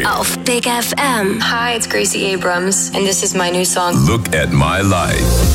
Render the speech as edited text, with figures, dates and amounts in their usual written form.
Energy. Auf Big FM. Hi, it's Gracie Abrams, and this is my new song. Look at My Life.